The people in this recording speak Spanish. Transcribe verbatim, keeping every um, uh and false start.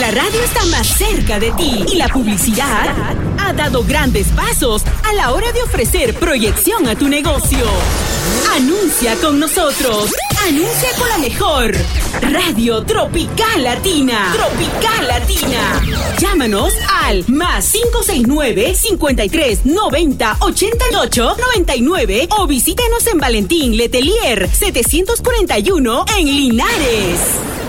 La radio está más cerca de ti y la publicidad ha dado grandes pasos a la hora de ofrecer proyección a tu negocio. Anuncia con nosotros. Anuncia con la mejor Radio Tropical Latina. Tropical Latina. Llámanos al más cinco seis nueve, cincuenta y tres, noventa, ochenta y ocho, noventa y nueve o visítanos en Valentín Letelier setecientos cuarenta y uno en Linares.